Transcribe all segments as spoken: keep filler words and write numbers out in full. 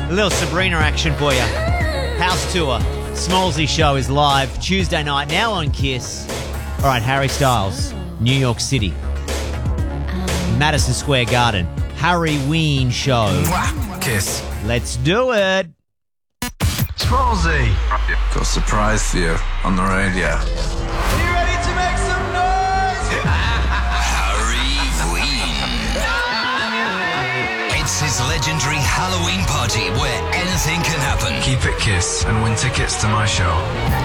A little Sabrina action for you. House tour. Smallsy show is live Tuesday night, now on Kiss. All right, Harry Styles, New York City. Madison Square Garden. Harry Ween show. Mwah. Kiss. Let's do it. Smallsy. Got a surprise for you on the radio. Are you ready to make some noise? Harry Ween. It's his legendary Halloween party where anything can happen. Keep it Kiss and win tickets to my show.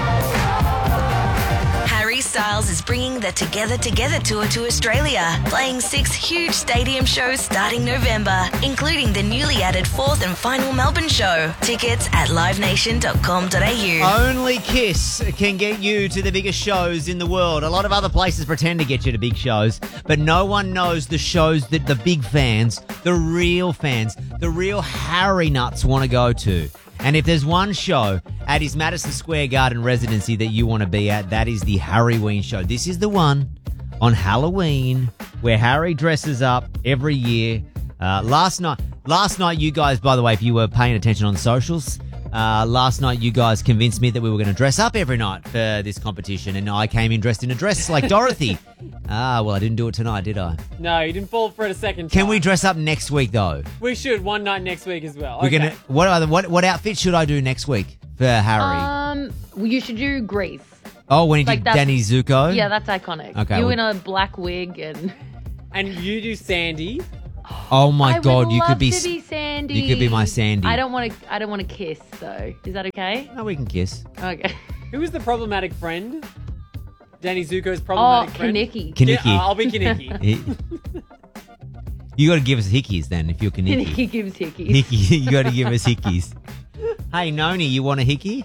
Harry Styles is bringing the Together Together tour to Australia, playing six huge stadium shows starting November, including the newly added fourth and final Melbourne show. Tickets at live nation dot com dot a u. Only Kiss can get you to the biggest shows in the world. A lot of other places pretend to get you to big shows, but no one knows the shows that the big fans, the real fans, the real Harry nuts want to go to. And if there's one show at his Madison Square Garden residency that you want to be at, that is the Harry Ween show. This is the one on Halloween where Harry dresses up every year. Uh, last night, last night, you guys, by the way, if you were paying attention on socials, uh, last night you guys convinced me that we were going to dress up every night for this competition, and I came in dressed in a dress like Dorothy. Ah, well, I didn't do it tonight, did I? No, you didn't fall for it a second time. Can we dress up next week, though? We should, one night next week as well. We're Okay. gonna. What other? What what outfit should I do next week for Harry? Um, well, you should do Grease. oh, when he like did that's- Danny Zuko. Yeah, that's iconic. Okay, You well- in a black wig and... And you do Sandy. Oh my I God, would you love could be. to be Sandy. You could be my Sandy. I don't want to. I don't want to kiss though. Is that okay? No, we can kiss. Okay. Who is the problematic friend? Danny Zuko's Oh, problematic friend? Kaneki. Kaneki. Yeah, I'll be Kaneki. You got to give us hickeys then if you're Kaneki. Kaneki gives hickeys. Hickey, you got to give us hickeys. Hey, Noni, you want a hickey?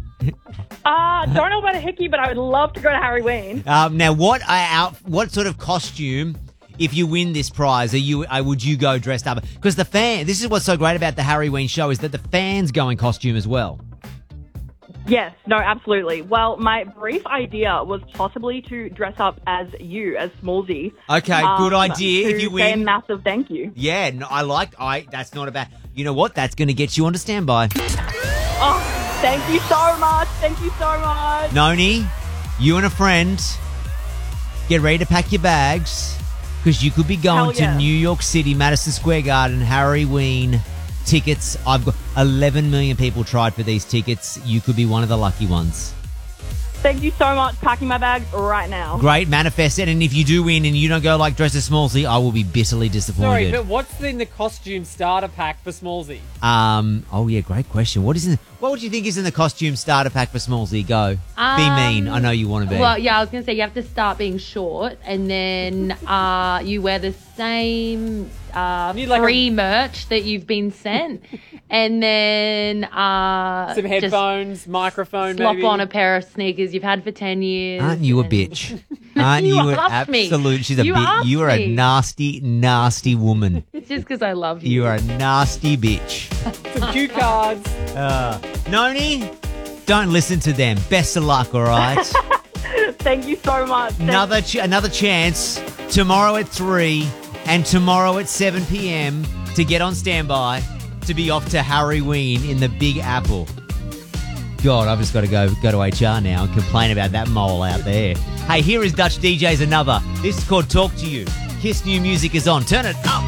Uh, don't know about a hickey, but I would love to go to Harry Ween. Um, now, what uh, out? What sort of costume? If you win this prize, are you? Uh, would you go dressed up? Because the fan. This is what's so great about the Harry Ween show is that the fans go in costume as well. Yes, no, absolutely. Well, my brief idea was possibly to dress up as you, as Smallsy. Okay, good idea. To If you say a win, massive thank you. yeah, no, I like. I. That's not a bad. You know what? That's going to get you on to standby. Oh, thank you so much. Thank you so much. Noni, you and a friend, get ready to pack your bags because you could be going Hell yeah. to New York City, Madison Square Garden, Harry Ween tickets. I've got eleven million people tried for these tickets. You could be one of the lucky ones. Thank you so much. Packing my bags right now. Great, manifest it. And if you do win and you don't go like dress as Smallsy, I will be bitterly Sorry, disappointed. but what's in the costume starter pack for Smallsy? Um. Oh yeah, great question. What is in? What would you think is in the costume starter pack for Smallsy? Go. be mean. I know you want to be. Well, yeah, I was going to say you have to start being short and then uh, you wear the same uh, Need like free a- merch that you've been sent and then uh, Some just headphones, microphone, slop maybe. on a pair of sneakers you've had for ten years. Aren't you a and- bitch? Aren't You you, an asked me. absolute? She's a You bit. asked You are a me. nasty, nasty woman. It's just because I love you. You are a nasty bitch. Some cue cards. Uh, Noni, don't listen to them. Best of luck, all right? Thank you so much. Thank- another ch- another chance tomorrow at three and tomorrow at seven p.m. to get on standby to be off to Harry Ween in the Big Apple. God, I've just got to go go to H R now and complain about that mole out there. Hey, here is Dutch D J's Another. This is called Talk to You. Kiss new music is on. Turn it up.